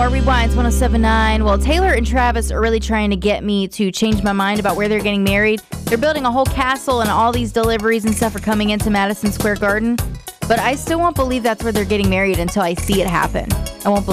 more. Rewinds 1079. Well, Taylor and Travis are really trying to get me to change my mind about where they're getting married. They're building a whole castle, and all these deliveries and stuff are coming into Madison Square Garden. But I still won't believe that's where they're getting married until I see it happen. I won't believe